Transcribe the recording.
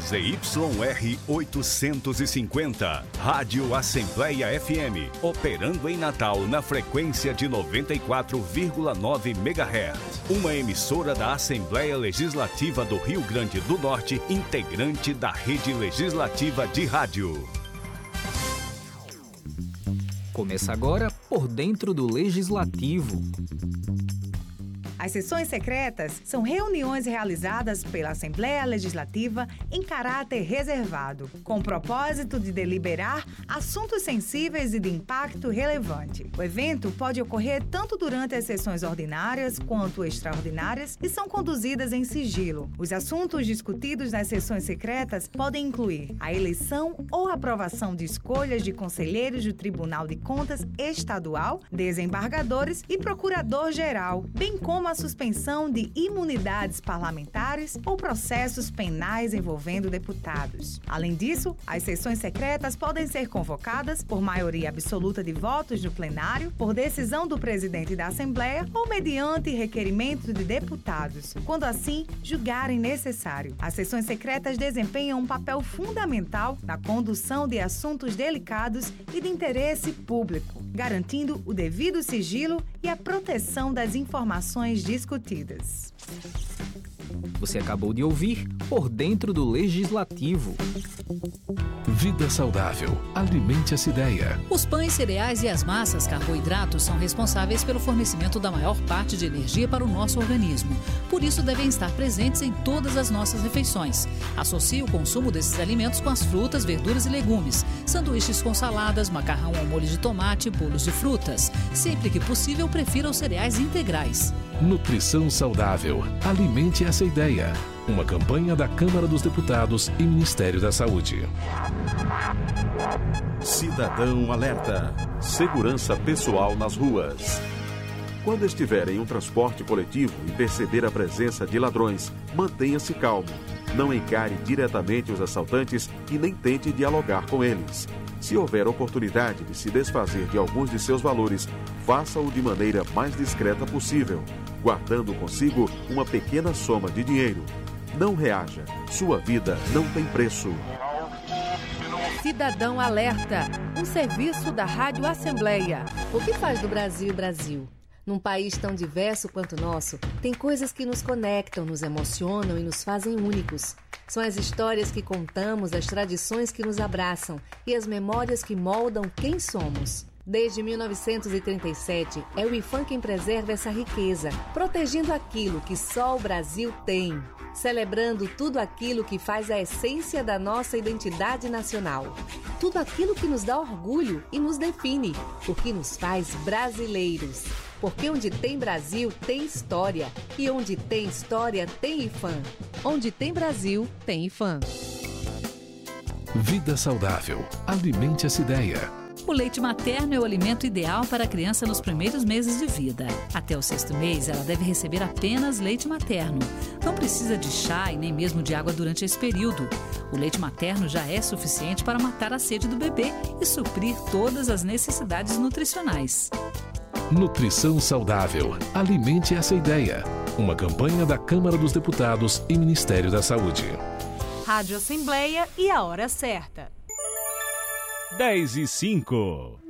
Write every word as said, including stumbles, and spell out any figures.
Z Y R oitocentos e cinquenta, Rádio Assembleia F M, operando em Natal na frequência de noventa e quatro vírgula nove megahertz. Uma emissora da Assembleia Legislativa do Rio Grande do Norte, integrante da Rede Legislativa de Rádio. Começa agora Por Dentro do Legislativo. As sessões secretas são reuniões realizadas pela Assembleia Legislativa em caráter reservado, com o propósito de deliberar assuntos sensíveis e de impacto relevante. O evento pode ocorrer tanto durante as sessões ordinárias quanto extraordinárias e são conduzidas em sigilo. Os assuntos discutidos nas sessões secretas podem incluir a eleição ou aprovação de escolhas de conselheiros do Tribunal de Contas Estadual, desembargadores e procurador-geral, bem como a suspensão de imunidades parlamentares ou processos penais envolvendo deputados. Além disso, as sessões secretas podem ser convocadas por maioria absoluta de votos do plenário, por decisão do presidente da Assembleia ou mediante requerimento de deputados, quando assim julgarem necessário. As sessões secretas desempenham um papel fundamental na condução de assuntos delicados e de interesse público, garantindo o devido sigilo e a proteção das informações discutidas. Você acabou de ouvir Por Dentro do Legislativo. Vida saudável. Alimente essa ideia. Os pães, cereais e as massas, carboidratos, são responsáveis pelo fornecimento da maior parte de energia para o nosso organismo. Por isso, devem estar presentes em todas as nossas refeições. Associe o consumo desses alimentos com as frutas, verduras e legumes, sanduíches com saladas, macarrão ao molho de tomate, bolos de frutas. Sempre que possível, prefira os cereais integrais. Nutrição saudável. Alimente essa ideia. Uma campanha da Câmara dos Deputados e Ministério da Saúde. Cidadão Alerta. Segurança pessoal nas ruas. Quando estiver em um transporte coletivo e perceber a presença de ladrões, mantenha-se calmo. Não encare diretamente os assaltantes e nem tente dialogar com eles. Se houver oportunidade de se desfazer de alguns de seus valores, faça-o de maneira mais discreta possível, guardando consigo uma pequena soma de dinheiro. Não reaja. Sua vida não tem preço. Cidadão Alerta, um serviço da Rádio Assembleia. O que faz do Brasil Brasil? Num país tão diverso quanto o nosso, tem coisas que nos conectam, nos emocionam e nos fazem únicos. São as histórias que contamos, as tradições que nos abraçam e as memórias que moldam quem somos. Desde mil novecentos e trinta e sete, é o IPHAN quem preserva essa riqueza, protegendo aquilo que só o Brasil tem, celebrando tudo aquilo que faz a essência da nossa identidade nacional, tudo aquilo que nos dá orgulho e nos define, o que nos faz brasileiros. Porque onde tem Brasil, tem história. E onde tem história, tem IPHAN. Onde tem Brasil, tem IPHAN. Vida saudável. Alimente essa ideia. O leite materno é o alimento ideal para a criança nos primeiros meses de vida. Até o sexto mês, ela deve receber apenas leite materno. Não precisa de chá e nem mesmo de água durante esse período. O leite materno já é suficiente para matar a sede do bebê e suprir todas as necessidades nutricionais. Nutrição saudável. Alimente essa ideia. Uma campanha da Câmara dos Deputados e Ministério da Saúde. Rádio Assembleia e a hora certa. dez e cinco.